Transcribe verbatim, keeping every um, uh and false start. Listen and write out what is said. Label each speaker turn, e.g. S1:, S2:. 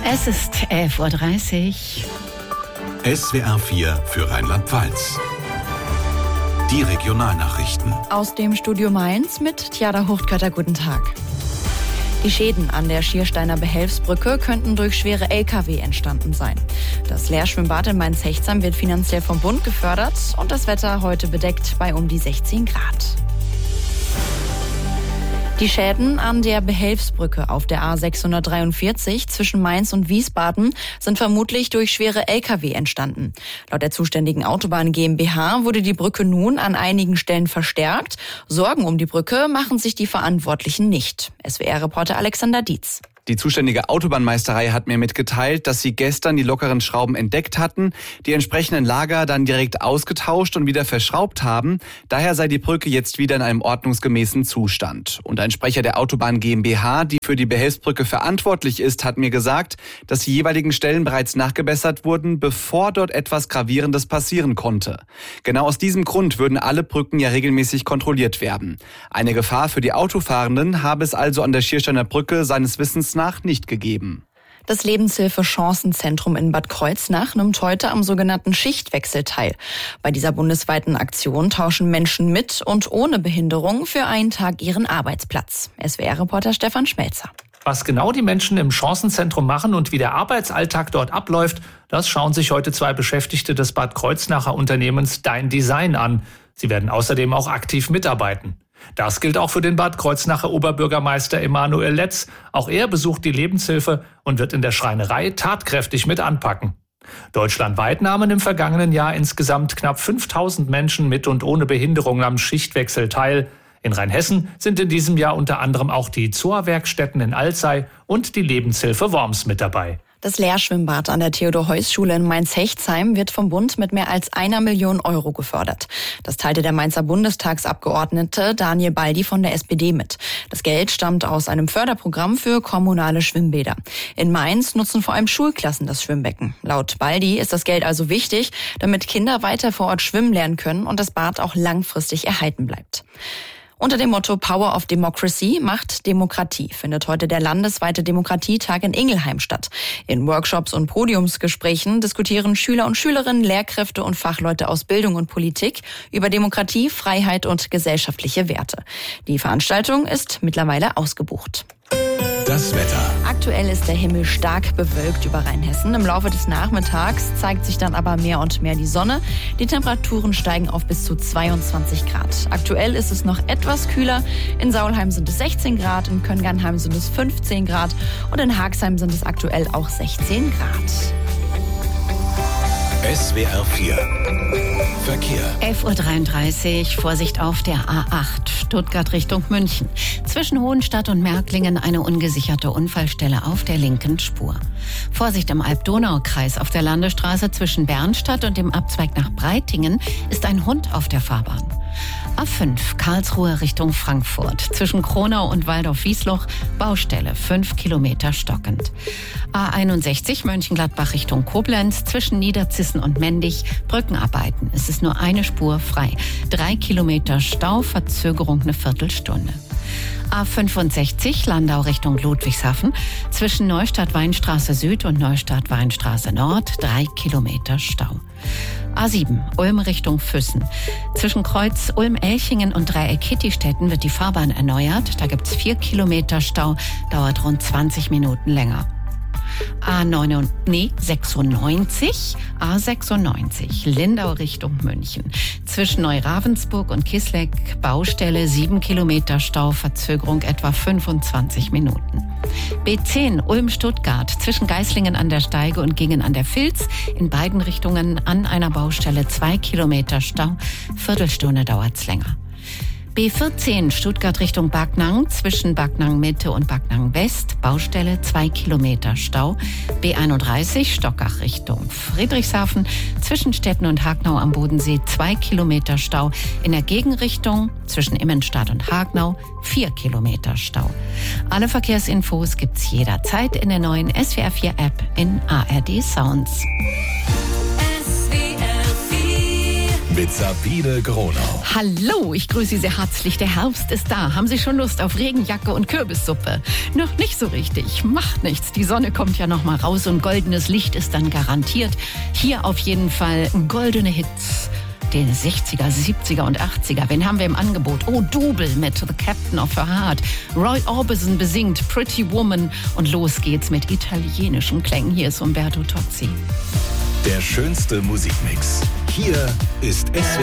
S1: Es ist elf Uhr dreißig.
S2: S W R vier für Rheinland-Pfalz. Die Regionalnachrichten.
S3: Aus dem Studio Mainz mit Tjada Huchtkötter. Guten Tag. Die Schäden an der Schiersteiner Behelfsbrücke könnten durch schwere L K W entstanden sein. Das Lehrschwimmbad in Mainz-Hechtsheim wird finanziell vom Bund gefördert und das Wetter heute bedeckt bei um die sechzehn Grad. Die Schäden an der Behelfsbrücke auf der A sechshundertdreiundvierzig zwischen Mainz und Wiesbaden sind vermutlich durch schwere L K W entstanden. Laut der zuständigen Autobahn GmbH wurde die Brücke nun an einigen Stellen verstärkt. Sorgen um die Brücke machen sich die Verantwortlichen nicht. S W R-Reporter Alexander Dietz.
S4: Die zuständige Autobahnmeisterei hat mir mitgeteilt, dass sie gestern die lockeren Schrauben entdeckt hatten, die entsprechenden Lager dann direkt ausgetauscht und wieder verschraubt haben. Daher sei die Brücke jetzt wieder in einem ordnungsgemäßen Zustand. Und ein Sprecher der Autobahn GmbH, die für die Behelfsbrücke verantwortlich ist, hat mir gesagt, dass die jeweiligen Stellen bereits nachgebessert wurden, bevor dort etwas Gravierendes passieren konnte. Genau aus diesem Grund würden alle Brücken ja regelmäßig kontrolliert werden. Eine Gefahr für die Autofahrenden habe es also an der Schiersteiner Brücke seines Wissens nach nicht gegeben.
S3: Das Lebenshilfe-Chancenzentrum in Bad Kreuznach nimmt heute am sogenannten Schichtwechsel teil. Bei dieser bundesweiten Aktion tauschen Menschen mit und ohne Behinderung für einen Tag ihren Arbeitsplatz. S W R-Reporter Stefan Schmelzer.
S5: Was genau die Menschen im Chancenzentrum machen und wie der Arbeitsalltag dort abläuft, das schauen sich heute zwei Beschäftigte des Bad Kreuznacher Unternehmens Dein Design an. Sie werden außerdem auch aktiv mitarbeiten. Das gilt auch für den Bad Kreuznacher Oberbürgermeister Emanuel Letz. Auch er besucht die Lebenshilfe und wird in der Schreinerei tatkräftig mit anpacken. Deutschlandweit nahmen im vergangenen Jahr insgesamt knapp fünftausend Menschen mit und ohne Behinderung am Schichtwechsel teil. In Rheinhessen sind in diesem Jahr unter anderem auch die Zoa-Werkstätten in Alzey und die Lebenshilfe Worms mit dabei.
S3: Das Lehrschwimmbad an der Theodor-Heuss-Schule in Mainz-Hechtsheim wird vom Bund mit mehr als einer Million Euro gefördert. Das teilte der Mainzer Bundestagsabgeordnete Daniel Baldi von der S P D mit. Das Geld stammt aus einem Förderprogramm für kommunale Schwimmbäder. In Mainz nutzen vor allem Schulklassen das Schwimmbecken. Laut Baldi ist das Geld also wichtig, damit Kinder weiter vor Ort schwimmen lernen können und das Bad auch langfristig erhalten bleibt. Unter dem Motto Power of Democracy macht Demokratie findet heute der landesweite Demokratietag in Ingelheim statt. In Workshops und Podiumsgesprächen diskutieren Schüler und Schülerinnen, Lehrkräfte und Fachleute aus Bildung und Politik über Demokratie, Freiheit und gesellschaftliche Werte. Die Veranstaltung ist mittlerweile ausgebucht.
S2: Das Wetter.
S3: Aktuell ist der Himmel stark bewölkt über Rheinhessen. Im Laufe des Nachmittags zeigt sich dann aber mehr und mehr die Sonne. Die Temperaturen steigen auf bis zu zweiundzwanzig Grad. Aktuell ist es noch etwas kühler. In Saulheim sind es sechzehn Grad, in Königernheim sind es fünfzehn Grad und in Haagsheim sind es aktuell auch sechzehn Grad.
S2: S W R vier Verkehr.
S1: elf Uhr dreiunddreißig. Vorsicht auf der A acht, Stuttgart Richtung München. Zwischen Hohenstadt und Märklingen eine ungesicherte Unfallstelle auf der linken Spur. Vorsicht im Alb-Donau-Kreis. Auf der Landesstraße zwischen Bernstadt und dem Abzweig nach Breitingen ist ein Hund auf der Fahrbahn. A fünf, Karlsruhe Richtung Frankfurt. Zwischen Kronau und Waldorf-Wiesloch Baustelle, fünf Kilometer stockend. A einundsechzig, Mönchengladbach Richtung Koblenz. Zwischen Niederzissen und Mendig Brückenarbeiten. Es ist nur eine Spur frei. Drei Kilometer Stau, Verzögerung eine Viertelstunde. A fünfundsechzig, Landau Richtung Ludwigshafen. Zwischen Neustadt-Weinstraße Süd und Neustadt-Weinstraße Nord drei Kilometer Stau. A sieben, Ulm Richtung Füssen. Zwischen Kreuz Ulm-Elchingen und Dreieck-Kittistetten wird die Fahrbahn erneuert. Da gibt's vier Kilometer Stau, dauert rund zwanzig Minuten länger. A neun, nee, sechsundneunzig, A sechsundneunzig, Lindau Richtung München. Zwischen Neuravensburg und Kisleck Baustelle, sieben Kilometer Stau, Verzögerung etwa fünfundzwanzig Minuten. B zehn, Ulm-Stuttgart, zwischen Geislingen an der Steige und Gingen an der Vils, in beiden Richtungen an einer Baustelle, zwei Kilometer Stau, Viertelstunde dauert's länger. B vierzehn, Stuttgart Richtung Backnang, zwischen Backnang Mitte und Backnang West, Baustelle, zwei Kilometer Stau. B einunddreißig, Stockach Richtung Friedrichshafen, zwischen Stetten und Hagnau am Bodensee, zwei Kilometer Stau. In der Gegenrichtung, zwischen Immenstadt und Hagnau, vier Kilometer Stau. Alle Verkehrsinfos gibt's jederzeit in der neuen S W R vier App in A R D Sounds.
S2: mit Sabine Gronau.
S1: Hallo, ich grüße Sie sehr herzlich. Der Herbst ist da. Haben Sie schon Lust auf Regenjacke und Kürbissuppe? Noch nicht so richtig. Macht nichts. Die Sonne kommt ja noch mal raus und goldenes Licht ist dann garantiert. Hier auf jeden Fall goldene Hits. Den sechziger, siebziger und achtziger. Wen haben wir im Angebot? Oh, Double mit The Captain of Her Heart. Roy Orbison besingt Pretty Woman. Und los geht's mit italienischen Klängen. Hier ist Umberto Tozzi.
S2: Der schönste Musikmix. Hier ist S W R